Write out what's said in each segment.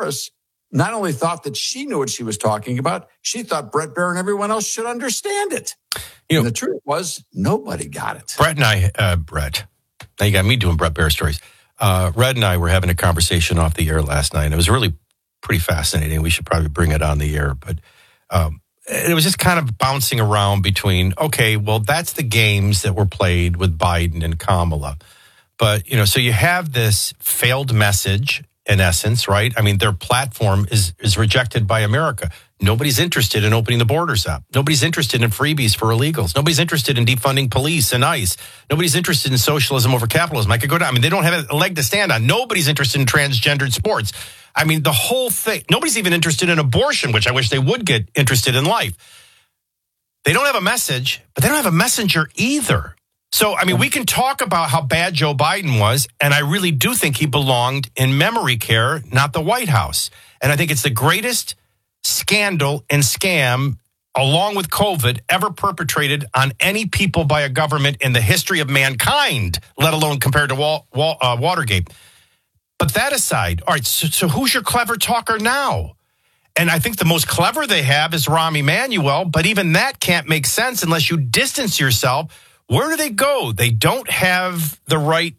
Harris not only thought that she knew what she was talking about, she thought Bret Baier and everyone else should understand it. And the truth was, nobody got it. Brett and I, Brett, now you got me doing Bret Baier stories. Red and I were having a conversation off the air last night, and it was really pretty fascinating. We should probably bring it on the air, but it was just kind of bouncing around between, okay, well, that's the games that were played with Biden and Kamala. But, so you have this failed message, in essence, right? I mean, their platform is rejected by America. Nobody's interested in opening the borders up. Nobody's interested in freebies for illegals. Nobody's interested in defunding police and ICE. Nobody's interested in socialism over capitalism. I could go down. I mean, they don't have a leg to stand on. Nobody's interested in transgendered sports. I mean, the whole thing. Nobody's even interested in abortion, which I wish they would get interested in life. They don't have a message, but they don't have a messenger either. So, I mean, we can talk about how bad Joe Biden was, and I really do think he belonged in memory care, not the White House. And I think it's the greatest scandal and scam, along with COVID, ever perpetrated on any people by a government in the history of mankind, let alone compared to Watergate. But that aside, all right, so who's your clever talker now? And I think the most clever they have is Rahm Emanuel, but even that can't make sense unless you distance yourself. Where do they go? They don't have the right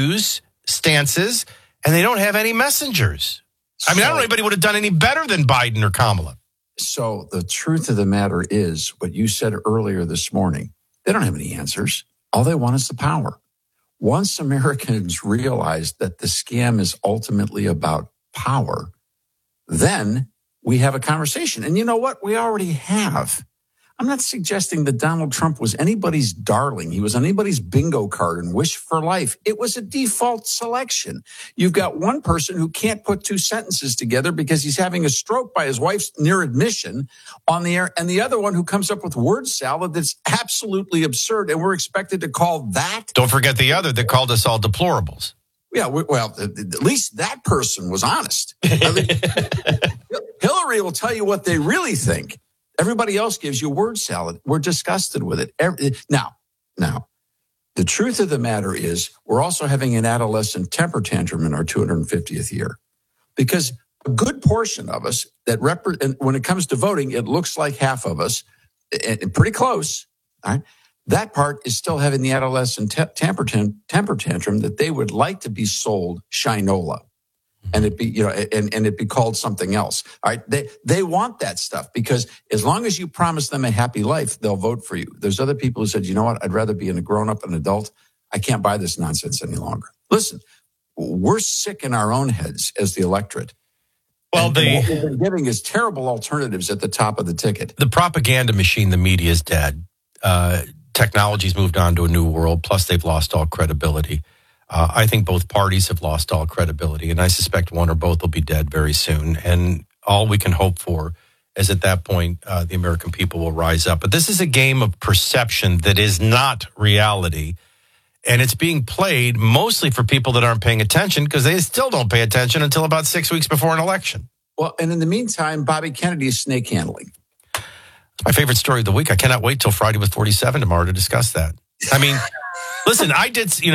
stances, and they don't have any messengers. I mean, I don't know anybody would have done any better than Biden or Kamala. So the truth of the matter is what you said earlier this morning. They don't have any answers. All they want is the power. Once Americans realize that the scam is ultimately about power, then we have a conversation. And you know what? We already have. I'm not suggesting that Donald Trump was anybody's darling. He was anybody's bingo card and wish for life. It was a default selection. You've got one person who can't put two sentences together because he's having a stroke by his wife's near admission on the air, and the other one who comes up with word salad that's absolutely absurd, and we're expected to call that. Don't forget the other that called us all deplorables. Yeah, well, at least that person was honest. Hillary will tell you what they really think. Everybody else gives you word salad. We're disgusted with it. Now, the truth of the matter is we're also having an adolescent temper tantrum in our 250th year because a good portion of us and when it comes to voting, it looks like half of us, and pretty close, all right? That part is still having the adolescent temper tantrum that they would like to be sold Shinola. And it be, and it be called something else. All right. They want that stuff because as long as you promise them a happy life, they'll vote for you. There's other people who said, you know what? I'd rather be a grown up, an adult. I can't buy this nonsense any longer. Listen, we're sick in our own heads as the electorate. Well, what we've been giving is terrible alternatives at the top of the ticket. The propaganda machine, the media is dead. Technology's moved on to a new world. Plus they've lost all credibility. I think both parties have lost all credibility, and I suspect one or both will be dead very soon. And all we can hope for is at that point, the American people will rise up. But this is a game of perception that is not reality. And it's being played mostly for people that aren't paying attention because they still don't pay attention until about 6 weeks before an election. Well, and in the meantime, Bobby Kennedy is snake handling. It's my favorite story of the week. I cannot wait till Friday with 47 tomorrow to discuss that. I mean... Listen, I did, can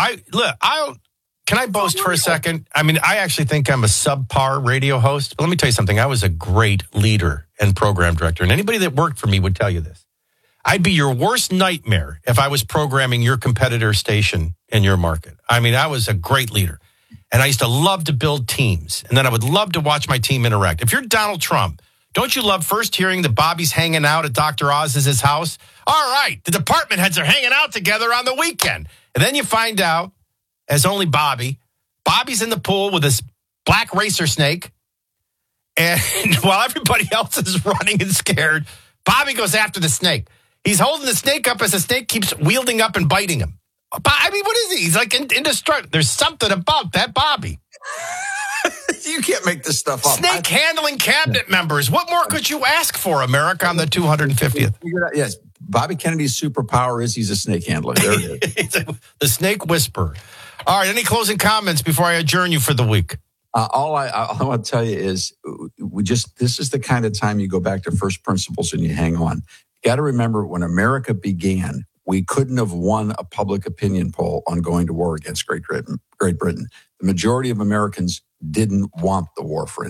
I boast for a second? I mean, I actually think I'm a subpar radio host, but let me tell you something. I was a great leader and program director, and anybody that worked for me would tell you this. I'd be your worst nightmare if I was programming your competitor station in your market. I mean, I was a great leader, and I used to love to build teams, and then I would love to watch my team interact. If you're Donald Trump, don't you love first hearing that Bobby's hanging out at Dr. Oz's house? All right, the department heads are hanging out together on the weekend. And then you find out, as only Bobby's in the pool with this black racer snake. And while everybody else is running and scared, Bobby goes after the snake. He's holding the snake up as the snake keeps wielding up and biting him. I mean, what is he? He's like indestructible. There's something about that Bobby. You can't make this stuff up. Snake handling cabinet members. What more could you ask for, America, on the 250th? Yes. Bobby Kennedy's superpower is he's a snake handler. There it is. The snake whisperer. All right. Any closing comments before I adjourn you for the week? All I want to tell you is this is the kind of time you go back to first principles and you hang on. You got to remember when America began, we couldn't have won a public opinion poll on going to war against Great Britain. The majority of Americans didn't want the war for